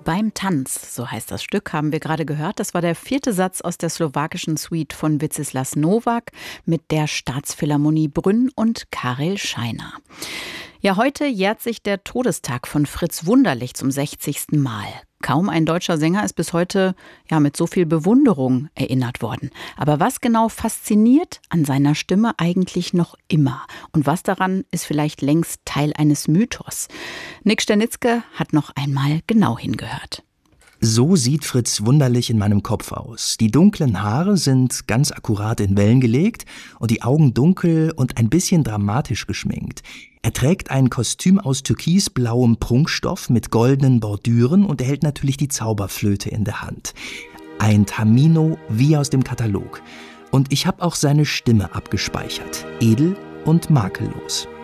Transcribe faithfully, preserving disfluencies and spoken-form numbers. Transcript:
Beim Tanz, so heißt das Stück, haben wir gerade gehört. Das war der vierte Satz aus der slowakischen Suite von Vítězslav Novák mit der Staatsphilharmonie Brünn und Karel Scheiner. Ja, heute jährt sich der Todestag von Fritz Wunderlich zum sechzigsten Mal. Kaum ein deutscher Sänger ist bis heute ja mit so viel Bewunderung erinnert worden. Aber was genau fasziniert an seiner Stimme eigentlich noch immer? Und was daran ist vielleicht längst Teil eines Mythos? Nick Sternitzke hat noch einmal genau hingehört. So sieht Fritz Wunderlich in meinem Kopf aus. Die dunklen Haare sind ganz akkurat in Wellen gelegt und die Augen dunkel und ein bisschen dramatisch geschminkt. Er trägt ein Kostüm aus türkisblauem Prunkstoff mit goldenen Bordüren und er hält natürlich die Zauberflöte in der Hand. Ein Tamino wie aus dem Katalog. Und ich habe auch seine Stimme abgespeichert. Edel und makellos.